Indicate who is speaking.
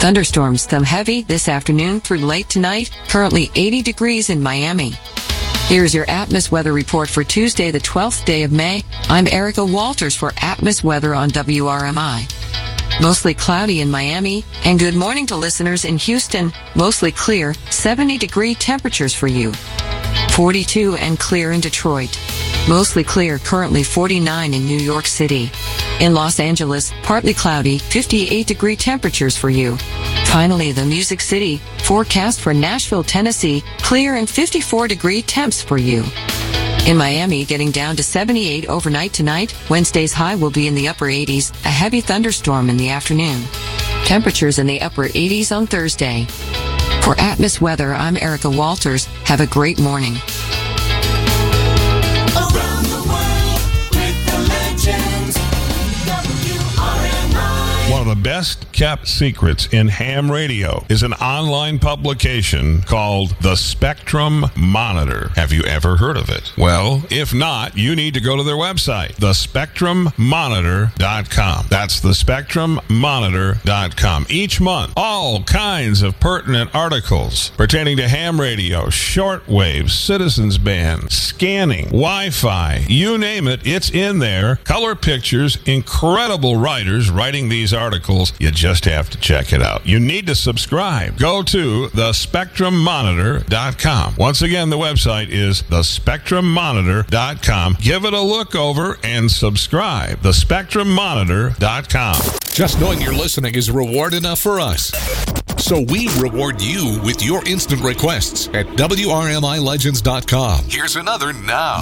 Speaker 1: Thunderstorms, some heavy this afternoon through late tonight. Currently 80 degrees in Miami. Here's your Atmos weather report for Tuesday, the 12th day of May. I'm Erica Walters for Atmos Weather on WRMI. Mostly cloudy in Miami, and good morning to listeners in Houston. Mostly clear, 70-degree temperatures for you. 42 and clear in Detroit. Mostly clear, currently 49 in New York City. In Los Angeles, partly cloudy, 58-degree temperatures for you. Finally, the Music City, forecast for Nashville, Tennessee, clear and 54-degree temps for you. In Miami, getting down to 78 overnight tonight. Wednesday's high will be in the upper 80s, a heavy thunderstorm in the afternoon. Temperatures in the upper 80s on Thursday. For Atmos Weather, I'm Erica Walters. Have a great morning.
Speaker 2: Around the world with the legends. WRMI.
Speaker 3: One of the best kept secrets in ham radio is an online publication called The Spectrum Monitor. Have you ever heard of it? Well, if not, you need to go to their website, thespectrummonitor.com. That's thespectrummonitor.com. Each month, all kinds of pertinent articles pertaining to ham radio, shortwave, citizens band, scanning, Wi-Fi, you name it, it's in there. Color pictures, incredible writers writing these articles. You just have to check it out. You need to subscribe. Go to thespectrummonitor.com. Once again, the website is thespectrummonitor.com. Give it a look over and subscribe. Thespectrummonitor.com.
Speaker 4: Just knowing you're listening is reward enough for us. So we reward you with your instant requests at WRMILegends.com. Here's another now.